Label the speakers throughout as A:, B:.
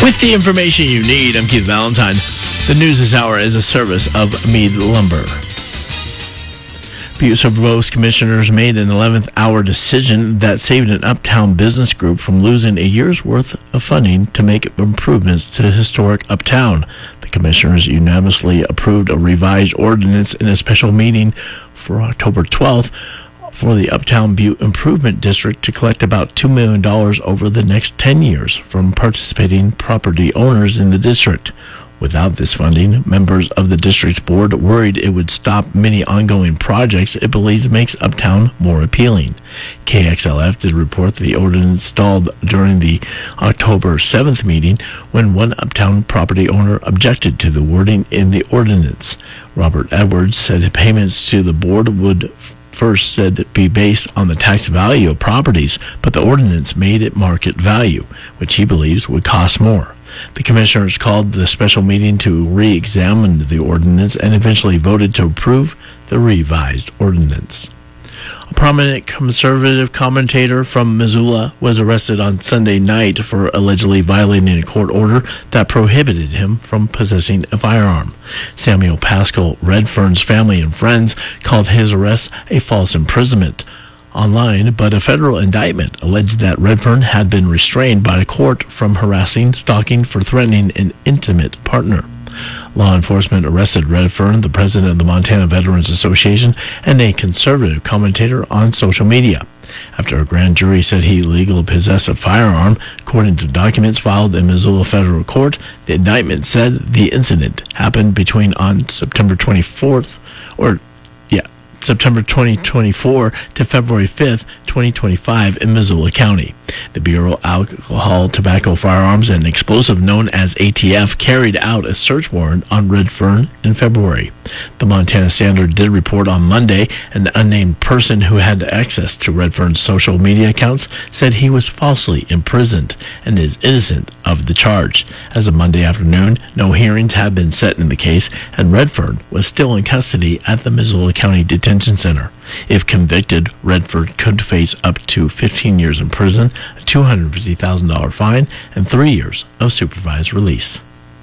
A: With the information you need, I'm Keith Valentine. The News this hour is a service of Meade Lumber. Butte Silver Bows commissioners made an 11th hour decision that saved an Uptown business group from losing a year's worth of funding to make improvements to historic Uptown. The commissioners unanimously approved a revised ordinance in a special meeting for October 12th for the Uptown Butte Improvement District to collect about $2 million over the next 10 years from participating property owners in the district. Without this funding, members of the district's board worried it would stop many ongoing projects it believes makes Uptown more appealing. KXLF did report the ordinance stalled during the October 7th meeting when one Uptown property owner objected to the wording in the ordinance. Robert Edwards said payments to the board would first said to be based on the tax value of properties, but the ordinance made it market value, which he believes would cost more. The commissioners called the special meeting to re-examine the ordinance and eventually voted to approve the revised ordinance. A prominent conservative commentator from Missoula was arrested on Sunday night for allegedly violating a court order that prohibited him from possessing a firearm. Samuel Pascal Redfern's family and friends called his arrest a false imprisonment online, but a federal indictment alleged that Redfern had been restrained by a court from harassing, stalking, for threatening an intimate partner. Law enforcement arrested Redfern, the president of the Montana Veterans Association, and a conservative commentator on social media, after a grand jury said he illegally possessed a firearm. According to documents filed in Missoula federal court, the indictment said the incident happened between on September 2024 to February 5th, 2025 in Missoula County. The Bureau of Alcohol, Tobacco, Firearms, and Explosive, known as ATF, carried out a search warrant on Redfern in February. The Montana Standard did report on Monday an unnamed person who had access to Redfern's social media accounts said he was falsely imprisoned and is innocent of the charge. As of Monday afternoon, no hearings had been set in the case, and Redfern was still in custody at the Missoula County Detention Center. If convicted, Redfern could face up to 15 years in prison, a $250,000 fine, and 3 years of supervised release.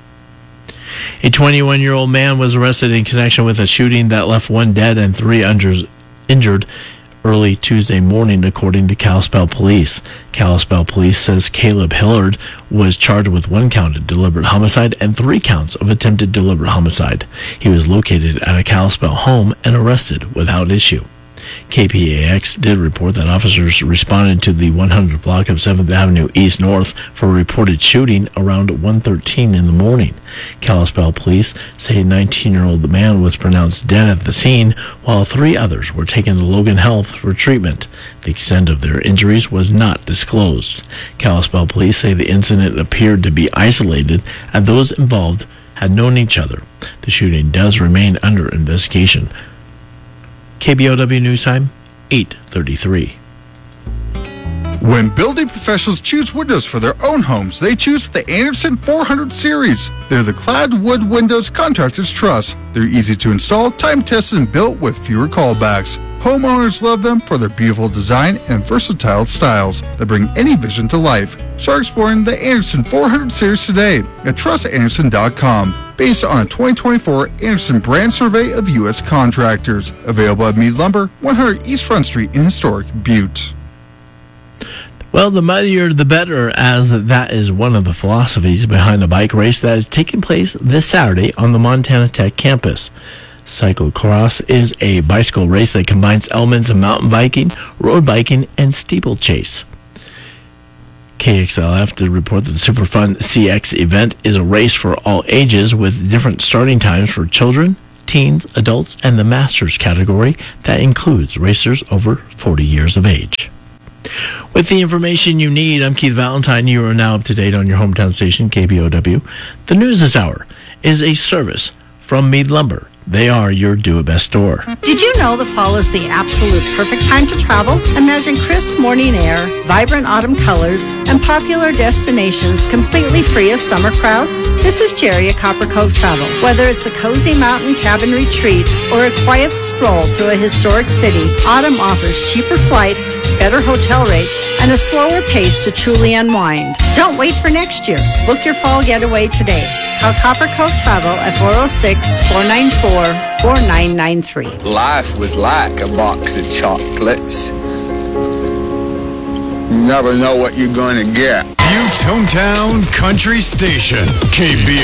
A: A 21-year-old man was arrested in connection with a shooting that left one dead and 3 injured early Tuesday morning, according to Kalispell Police. Kalispell Police says Caleb Hillard was charged with 1 count of deliberate homicide and 3 counts of attempted deliberate homicide. He was located at a Kalispell home and arrested without issue. KPAX did report that officers responded to the 100 block of 7th Avenue East North for a reported shooting around 1:13 in the morning. Kalispell Police say a 19-year-old man was pronounced dead at the scene, while 3 others were taken to Logan Health for treatment. The extent of their injuries was not disclosed. Kalispell Police say the incident appeared to be isolated and those involved had known each other. The shooting does remain under investigation. KBOW News Time, 8:33.
B: When building professionals choose windows for their own homes, they choose the Andersen 400 series. They're the clad wood windows contractors trust. They're easy to install, time-tested, and built with fewer callbacks. Homeowners love them for their beautiful design and versatile styles that bring any vision to life. Start exploring the Andersen 400 series today at trustanderson.com, based on a 2024 Andersen brand survey of U.S. contractors. Available at Meade Lumber, 100 East Front Street in historic Butte.
A: Well, the muddier the better, as that is one of the philosophies behind a bike race that is taking place this Saturday on the Montana Tech campus. Cyclocross is a bicycle race that combines elements of mountain biking, road biking, and steeplechase. KXLF did report that the Superfun CX event is a race for all ages with different starting times for children, teens, adults, and the Masters category that includes racers over 40 years of age. With the information you need, I'm Keith Valentine. You are now up to date on your hometown station, KBOW. The news this hour is a service from Meade Lumber. They are your do-it-best store.
C: Did you know the fall is the absolute perfect time to travel? Imagine crisp morning air, vibrant autumn colors, and popular destinations completely free of summer crowds? This is Jerry at Copper Cove Travel. Whether it's a cozy mountain cabin retreat or a quiet stroll through a historic city, Autumn offers cheaper flights, better hotel rates, and a slower pace to truly unwind. Don't wait for next year. Book your fall getaway today. Call Copper Cove Travel at 406-494-4993.
D: Life was like a box of chocolates. You never know what you're going to get.
E: Butte Hometown Country Station, KB.